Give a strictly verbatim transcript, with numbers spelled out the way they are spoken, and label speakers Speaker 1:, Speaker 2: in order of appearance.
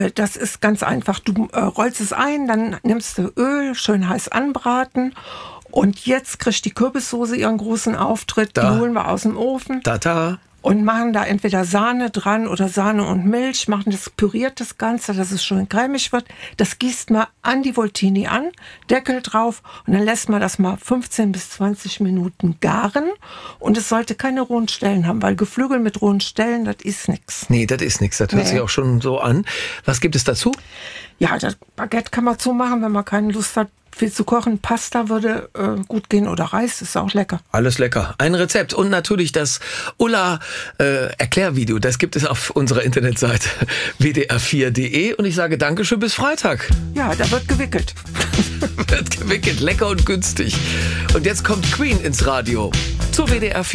Speaker 1: Das ist ganz einfach. Du äh, rollst es ein, dann nimmst du Öl, schön heiß anbraten. Und jetzt kriegt die Kürbissoße ihren großen Auftritt.
Speaker 2: Da.
Speaker 1: Die holen wir aus dem Ofen.
Speaker 2: Da, da.
Speaker 1: Und machen da entweder Sahne dran oder Sahne und Milch, machen das, püriert das Ganze, dass es schön cremig wird. Das gießt man an die Voltini an, Deckel drauf und dann lässt man das mal fünfzehn bis zwanzig Minuten garen. Und es sollte keine rohen Stellen haben, weil Geflügel mit rohen Stellen, das ist nix.
Speaker 2: Nee, das ist nichts. Das hört
Speaker 1: Nee.
Speaker 2: sich auch schon so an. Was gibt es dazu?
Speaker 1: Ja, das Baguette kann man zumachen, wenn man keine Lust hat, viel zu kochen. Pasta würde äh, gut gehen oder Reis, ist auch lecker.
Speaker 2: Alles lecker. Ein Rezept und natürlich das Ulla äh, Erklärvideo. Das gibt es auf unserer Internetseite w d r vier punkt d e und ich sage Dankeschön bis Freitag.
Speaker 1: Ja, da wird gewickelt.
Speaker 2: Wird gewickelt, lecker und günstig. Und jetzt kommt Queen ins Radio zu W D R vier.